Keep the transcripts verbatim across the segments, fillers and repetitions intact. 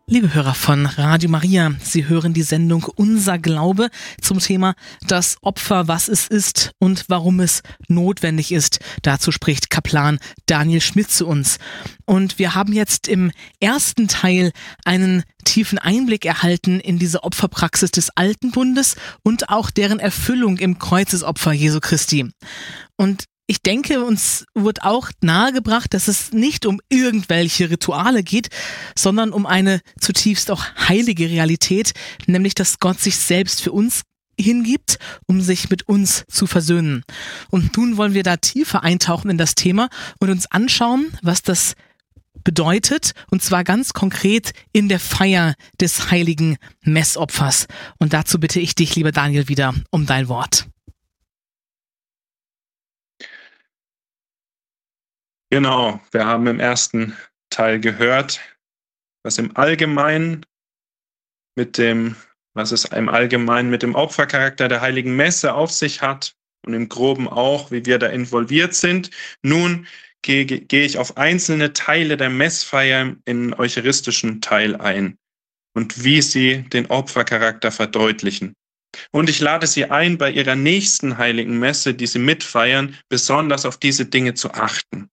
Liebe Hörer von Radio Maria, Sie hören die Sendung Unser Glaube zum Thema das Opfer, was es ist und warum es notwendig ist. Dazu spricht Kaplan Daniel Schmidt zu uns. Und wir haben jetzt im ersten Teil einen tiefen Einblick erhalten in diese Opferpraxis des Alten Bundes und auch deren Erfüllung im Kreuzesopfer Jesu Christi. Und ich denke, uns wird auch nahegebracht, dass es nicht um irgendwelche Rituale geht, sondern um eine zutiefst auch heilige Realität, nämlich dass Gott sich selbst für uns hingibt, um sich mit uns zu versöhnen. Und nun wollen wir da tiefer eintauchen in das Thema und uns anschauen, was das bedeutet, und zwar ganz konkret in der Feier des heiligen Messopfers. Und dazu bitte ich dich, lieber Daniel, wieder um dein Wort. Genau, wir haben im ersten Teil gehört, was im Allgemeinen mit dem, was es im Allgemeinen mit dem Opfercharakter der Heiligen Messe auf sich hat und im Groben auch, wie wir da involviert sind. Nun gehe, gehe ich auf einzelne Teile der Messfeier im eucharistischen Teil ein und wie sie den Opfercharakter verdeutlichen. Und ich lade Sie ein, bei Ihrer nächsten Heiligen Messe, die Sie mitfeiern, besonders auf diese Dinge zu achten.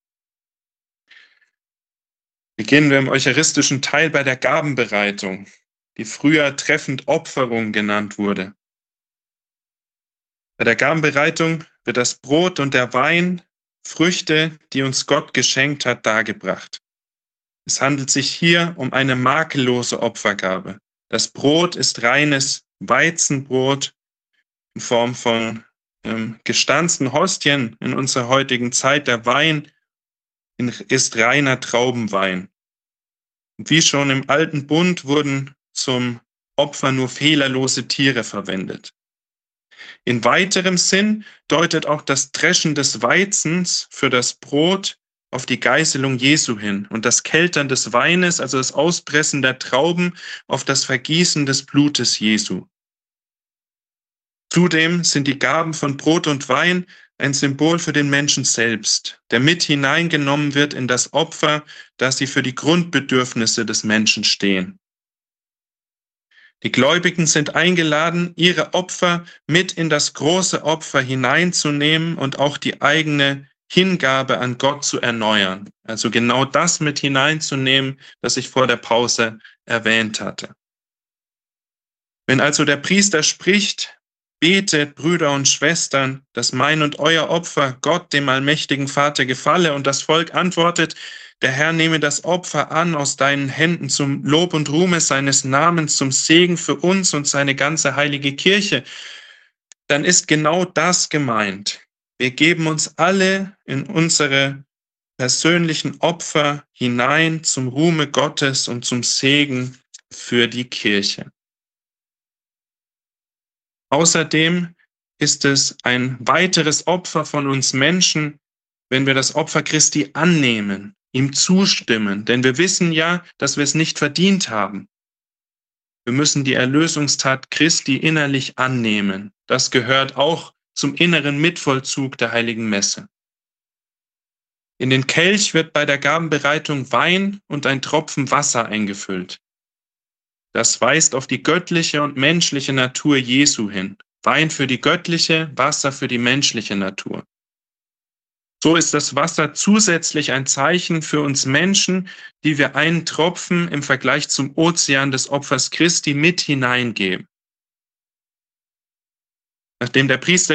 Beginnen wir im eucharistischen Teil bei der Gabenbereitung, die früher treffend Opferung genannt wurde. Bei der Gabenbereitung wird das Brot und der Wein, Früchte, die uns Gott geschenkt hat, dargebracht. Es handelt sich hier um eine makellose Opfergabe. Das Brot ist reines Weizenbrot in Form von ähm, gestanzten Hostien in unserer heutigen Zeit. Der Wein ist reiner Traubenwein. Und wie schon im Alten Bund wurden zum Opfer nur fehlerlose Tiere verwendet. In weiterem Sinn deutet auch das Dreschen des Weizens für das Brot auf die Geißelung Jesu hin und das Keltern des Weines, also das Auspressen der Trauben, auf das Vergießen des Blutes Jesu. Zudem sind die Gaben von Brot und Wein ein Symbol für den Menschen selbst, der mit hineingenommen wird in das Opfer, dass sie für die Grundbedürfnisse des Menschen stehen. Die Gläubigen sind eingeladen, ihre Opfer mit in das große Opfer hineinzunehmen und auch die eigene Hingabe an Gott zu erneuern. Also genau das mit hineinzunehmen, das ich vor der Pause erwähnt hatte. Wenn also der Priester spricht: Betet, Brüder und Schwestern, dass mein und euer Opfer Gott, dem allmächtigen Vater, gefalle. Und das Volk antwortet: Der Herr nehme das Opfer an aus deinen Händen zum Lob und Ruhme seines Namens, zum Segen für uns und seine ganze heilige Kirche. Dann ist genau das gemeint. Wir geben uns alle in unsere persönlichen Opfer hinein zum Ruhme Gottes und zum Segen für die Kirche. Außerdem ist es ein weiteres Opfer von uns Menschen, wenn wir das Opfer Christi annehmen, ihm zustimmen. Denn wir wissen ja, dass wir es nicht verdient haben. Wir müssen die Erlösungstat Christi innerlich annehmen. Das gehört auch zum inneren Mitvollzug der Heiligen Messe. In den Kelch wird bei der Gabenbereitung Wein und ein Tropfen Wasser eingefüllt. Das weist auf die göttliche und menschliche Natur Jesu hin. Wein für die göttliche, Wasser für die menschliche Natur. So ist das Wasser zusätzlich ein Zeichen für uns Menschen, die wir einen Tropfen im Vergleich zum Ozean des Opfers Christi mit hineingeben. Nachdem der Priester